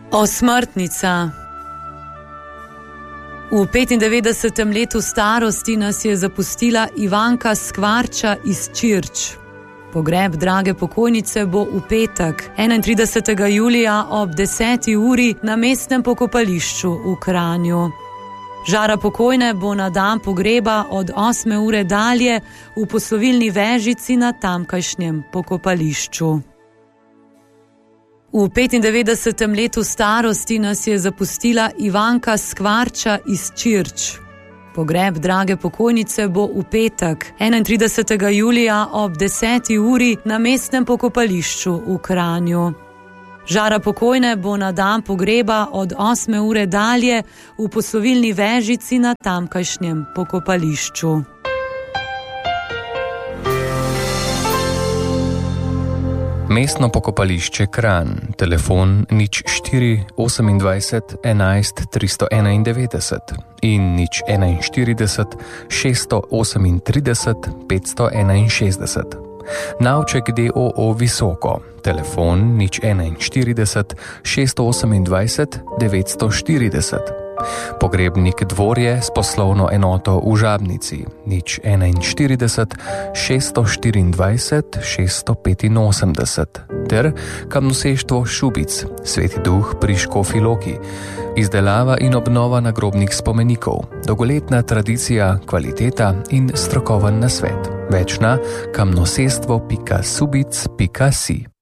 Osmrtnica. V 95. letu starosti nas je zapustila Ivanka Skvarča iz Čirč. Pogreb drage pokojnice bo v petek, 31. julija ob 10. uri na mestnem pokopališču v Kranju. Žara pokojne bo na dan pogreba od 8. ure dalje v poslovilni vežici na tamkajšnjem pokopališču. V 95. letu starosti nas je zapustila Ivanka Skvarča iz Čirč. Pogreb drage pokojnice bo v petek, 31. julija ob 10. uri na mestnem pokopališču v Kranju. Žara pokojne bo na dan pogreba od 8. ure dalje v poslovilni vežici na tamkajšnjem pokopališču. Mestno pokopališče Kranj, telefon 04 28 11 391 in 041 638 561. Navček d.o.o. Visoko, telefon 041 628 940. Pogrebnik Dvorje s poslovno enoto v Žabnici 041 624 685 ter Kamnoseštvo Šubic, Sveti Duh pri Škofji Loki. Izdelava in obnova nagrobnih spomenikov, dolgoletna tradicija, kvaliteta in strokoven nasvet. Več na kamnosestvo.subic.si.